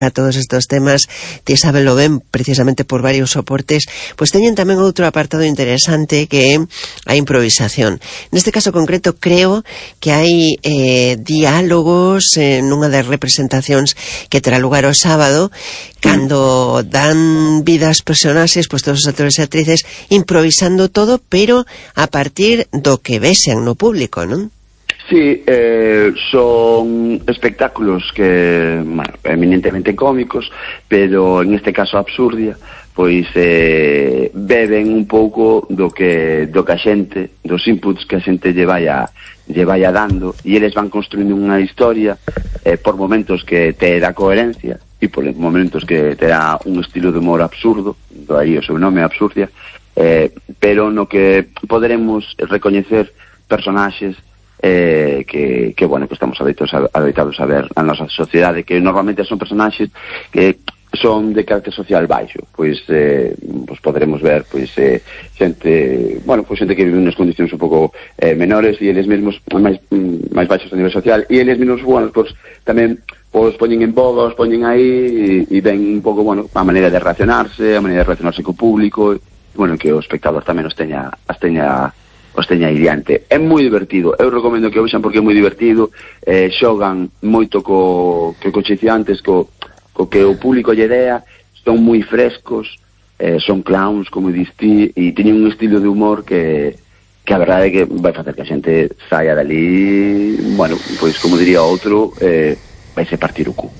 a todos estos temas, ti sabelo ben precisamente por varios soportes, pois teñen tamén outro apartado interesante que é a improvisación. Neste caso concreto creo que hai diálogos nunha das representacións que terá lugar o sábado, cando dan vida ás personaxes, pois todos os actores e actrices improvisando todo, pero a partir do que vexen no público, non? Sí, son espectáculos que, bueno, eminentemente cómicos, pero en este caso Absurdia, pois beben un pouco do que a xente, dos inputs que a xente lle vaya dando, e eles van construindo unha historia por momentos que te dá coherencia e por momentos que te dá un estilo de humor absurdo, do aí o seu nome Absurdia, pero no que poderemos recoñecer personaxes que bueno, que estamos adeitados a ver na nosa sociedade, que normalmente son personaxes que son de carácter social baixo, pois poderemos ver xente, bueno, xente que vive nas condicións un pouco menores e eles mesmos máis baixos a nivel social, e eles mesmos, bueno, tamén os poñen en boga, os poñen aí e ven un pouco, bueno, a maneira de relacionarse co público, bueno, que o espectador tamén os teña aí diante. É moi divertido, eu recomendo que o vexan porque é moi divertido, xogan moito co que dicía antes, co que o público lle dea, son moi frescos, son clowns, como diste, e teñen un estilo de humor que a verdade é que vai facer que a xente saia dali, bueno, pois como diría outro, vaise partir o cu.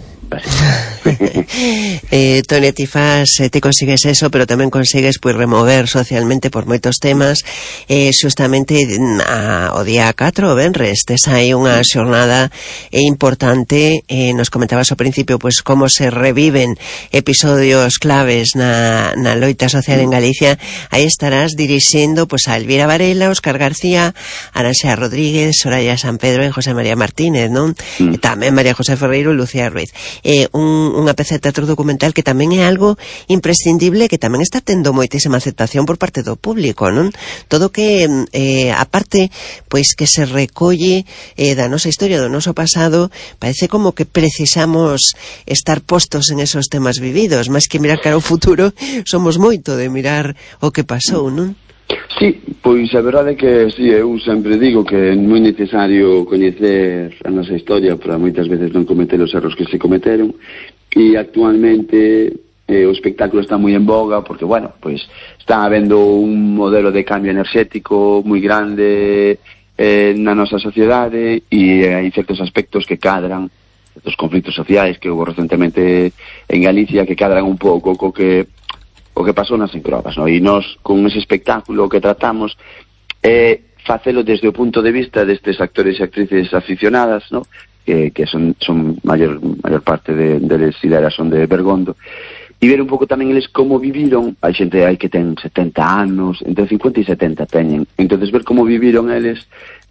Tone, ti consigues eso, pero tamén consigues remover socialmente por moitos temas. Xustamente o día 4 o venres tes aí unha xornada importante, nos comentabas ao principio como se reviven episodios claves na loita social en Galicia. Aí estarás dirixindo a Elvira Varela, Óscar García, Aranxea Rodríguez, Soraya San Pedro e José María Martínez, non? E tamén María José Ferreiro e Lucía Ruiz. Unha peza de teatro documental que tamén é algo imprescindible, que tamén está tendo moitísima aceptación por parte do público, non? Todo que a parte que se recolle da nosa historia, do noso pasado, parece como que precisamos estar postos en esos temas vividos, máis que mirar cara ao futuro, somos moito de mirar o que pasou, non? Sí, pois a verdade é que sí, eu sempre digo que é moi necesario coñecer a nosa historia para moitas veces non cometer os erros que se cometeron, e actualmente o espectáculo está moi en boga porque, bueno, pois está habendo un modelo de cambio enerxético moi grande na nosa sociedade, e hai certos aspectos que cadran, certos conflitos sociais que houve recentemente en Galicia que cadran un pouco co que pasou nas encrobas, no? E nós, con ese espectáculo que tratamos, facelo desde o punto de vista destes actores e actrices aficionadas, no? Que son maior parte deles ideas son de Bergondo, e ver un pouco tamén eles como viviron. Hai xente aí que ten 70 anos, entre 50 e 70 teñen, entonces ver como viviron eles,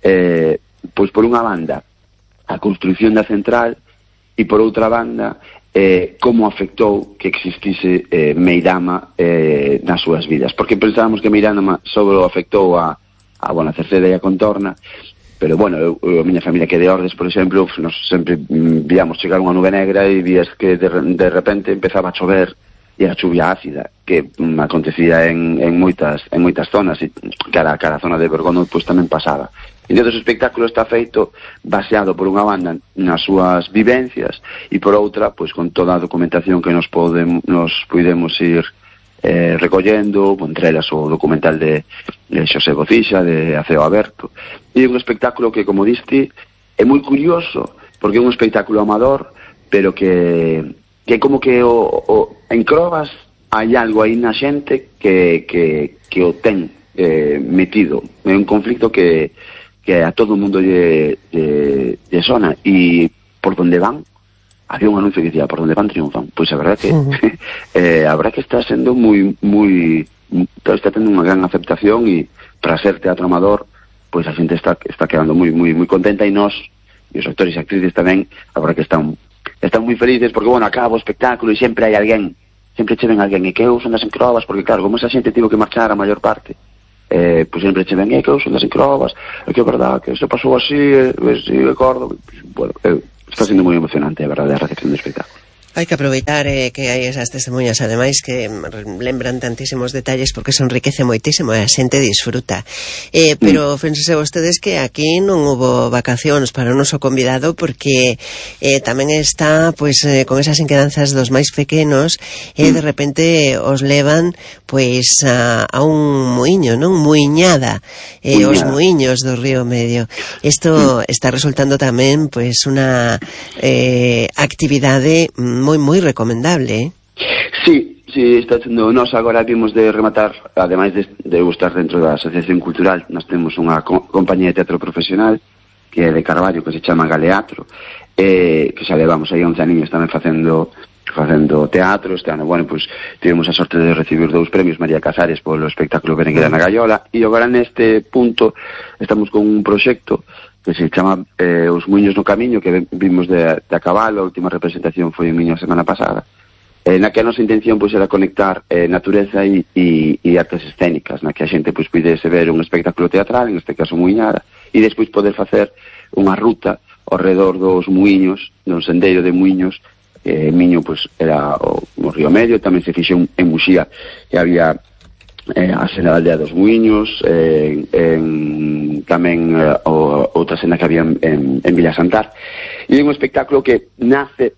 pois por unha banda a construción da central, e por outra banda como afectou que existise Meirama nas súas vidas, porque pensábamos que Meirama só afectou a Cerceda e a contorna, pero bueno, a miña familia que é de Ordes, por exemplo, nos sempre víamos chegar unha nube negra e vías que de repente empezaba a chover, e era chuvia ácida, que acontecía en moitas zonas, e cada zona de Bergondo pois tamén pasaba. Entón, o espectáculo está feito baseado por unha banda nas súas vivencias e por outra, pois con toda a documentación que nos pudemos ir recollendo, entre elas o documental de Xosé Bocixa, de Aceo Aberto. E un espectáculo que, como diste, é moi curioso, porque é un espectáculo amador, pero que como que en Crobas hai algo aí na xente que o ten metido. É un conflicto que a todo o mundo lle sona, e por donde van, había un anuncio que dicía, por donde van triunfan. Pois a verdade que está sendo está tendo unha gran aceptación, e para ser teatro amador, pois a xente está quedando moi contenta, e nós, e os actores e actrices tamén, a verdade que están moi felices, porque, bueno, acaba o espectáculo e sempre hai alguén, sempre che ven alguén, e que eu son das encrobas, porque claro, como esa xente tivo que marchar a maior parte, pois sempre che ven, que eu son das encrobas, é que é verdade, que isto pasou así, si recordo, bueno, está sendo moi emocionante, a verdade, a recepción do espectáculo. Hai que aproveitar que hai esas testemunhas, ademais, que lembran tantísimos detalles porque se enriquece moitísimo e a xente disfruta. Pero fíjense vostedes que aquí non hubo vacacións para o noso convidado porque tamén está pois con esas inquedanzas dos máis pequenos e de repente os levan pois a un muiño, non? Muiñada, os muiños do Río Medio. Isto está resultando tamén pois unha actividade moi recomendable, Sí, está sendo. Nós agora vimos de rematar, ademais de estar dentro da Asociación Cultural, nós temos unha compañía de teatro profesional que é de Carballo, que se chama Galeatro, que xa levamos aí 11 aninhos tamén facendo teatro. Este ano, pois tivemos a sorte de recibir 2 premios María Casares polo espectáculo Berenguera na Gaiola, e agora neste punto estamos con un proxecto que se chama Os Muiños no Camiño, que vimos de a cabalo. A última representación foi en Miño a semana pasada, na que a nosa intención pois era conectar natureza e artes escénicas, na que a xente pois pudese ver un espectáculo teatral, en este caso muiñada, e despois poder facer unha ruta ao redor dos muiños, dun sendeiro de muiños. Miño pois era o Río Medio, tamén se fixo en Muxía, e había a cena da aldea dos muiños, tamén outra cena que había en Villa Santar, e é un espectáculo que nace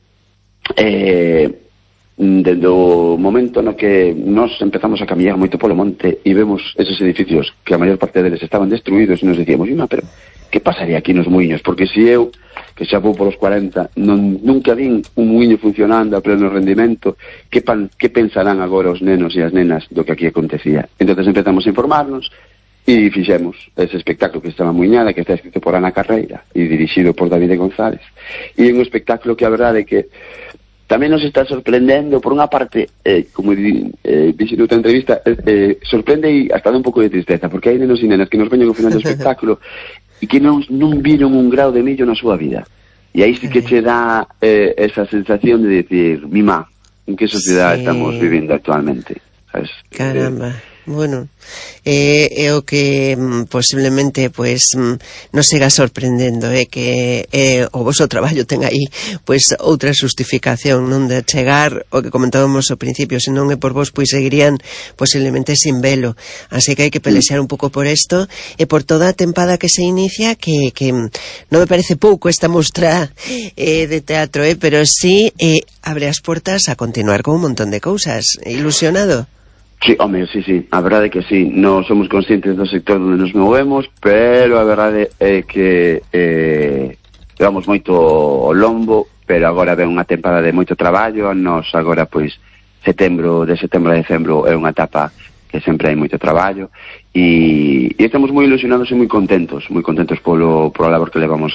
dende o momento no que nós empezamos a camiñar moito polo monte e vemos esos edificios que a maior parte deles estaban destruídos, e nos dicíamos, pero que pasaría aquí nos muiños? Porque se eu, que xa vou polos 40, nunca vin un muiño funcionando a pleno rendimento, que pensarán agora os nenos e as nenas do que aquí acontecía? Entonces empezamos a informarnos e fixemos ese espectáculo que se chama Muiñada, que está escrito por Ana Carreira e dirixido por David González, e é un espectáculo que a verdade é que tamén nos está sorprendendo. Por unha parte, como dixen noutra entrevista, sorprende e hasta dá un pouco de tristeza, porque hai nenos e nenas que nos veñen ao final do espectáculo e que non viron un grau de millo na súa vida, e aí sí que che dá esa sensación de decir, mima, en que sociedade estamos vivindo actualmente, sabes? Caramba. Bueno, é o que posiblemente pois nos siga sorprendendo, que o vosso traballo ten aí pois outra xustificación, non de chegar o que comentábamos ao principio. Se non é por vos, pois seguirían posiblemente sin velo, así que hai que pelexar un pouco por isto e por toda a tempada que se inicia, que non me parece pouco esta mostra de teatro, pero sí abre as portas a continuar con un montón de cousas. Ilusionado? Sí, home, sí, a verdade é que sí, non somos conscientes do sector onde nos movemos, pero a verdade é que levamos moito o lombo, pero agora ven unha tempada de moito traballo. Nos agora, pois, de setembro a decembro é unha etapa que sempre hai moito traballo, e estamos moi ilusionados e moi contentos polo labor que levamos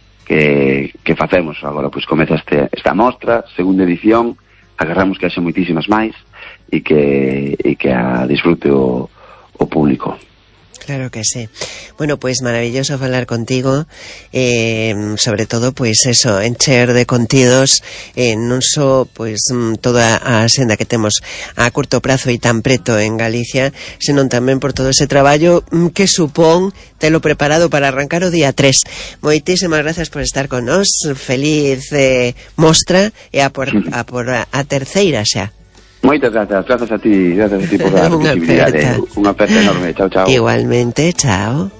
que facemos. Agora, pois, comeza esta mostra, segunda edición, agarramos que haxe moitísimas máis, e que a disfrute o público. Claro que sí. Bueno, pues maravilloso falar contigo, sobre todo, pues eso, encher de contidos non só, pues, toda a senda que temos a curto prazo e tan preto en Galicia, senón tamén por todo ese traballo que supón telo preparado para arrancar o día 3. Moitísimas gracias por estar con nós, feliz mostra, e a por a terceira xa. Moitas gracias a ti por a visibilidade. Unha aperta enorme. Chao. Igualmente, chao.